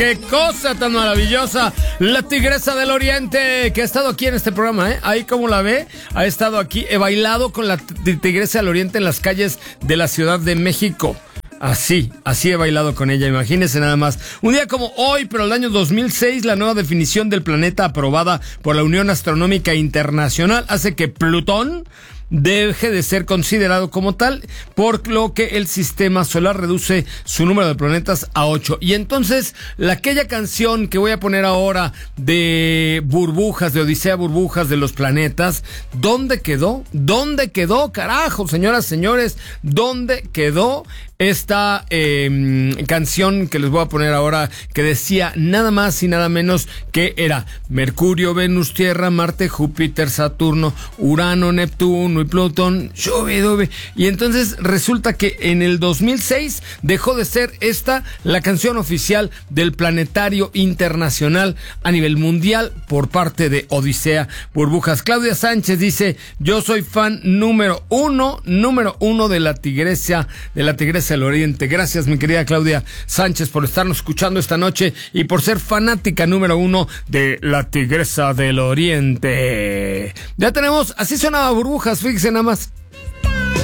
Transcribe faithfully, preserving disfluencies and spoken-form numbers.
¡Qué cosa tan maravillosa! La Tigresa del Oriente, que ha estado aquí en este programa, ¿eh? Ahí como la ve, ha estado aquí, he bailado con la Tigresa del Oriente en las calles de la Ciudad de México. Así, así he bailado con ella, imagínense nada más. Un día como hoy, pero el año dos mil seis, la nueva definición del planeta aprobada por la Unión Astronómica Internacional hace que Plutón deje de ser considerado como tal, por lo que el sistema solar reduce su número de planetas a ocho. Y entonces, la, aquella canción que voy a poner ahora de Burbujas, de Odisea Burbujas de los planetas, ¿dónde quedó? ¿Dónde quedó, carajo, señoras, señores? ¿Dónde quedó esta eh, canción que les voy a poner ahora, que decía nada más y nada menos que era Mercurio, Venus, Tierra, Marte, Júpiter, Saturno, Urano, Neptuno y Plutón, shubidubi? Y entonces resulta que en el dos mil seis dejó de ser esta la canción oficial del planetario internacional a nivel mundial por parte de Odisea Burbujas. Claudia Sánchez dice: yo soy fan número uno, número uno de la Tigresa, de la Tigresa del Oriente. Gracias, mi querida Claudia Sánchez, por estarnos escuchando esta noche y por ser fanática número uno de la Tigresa del Oriente. Ya tenemos, así sonaba Burbujas, fíjense nada más.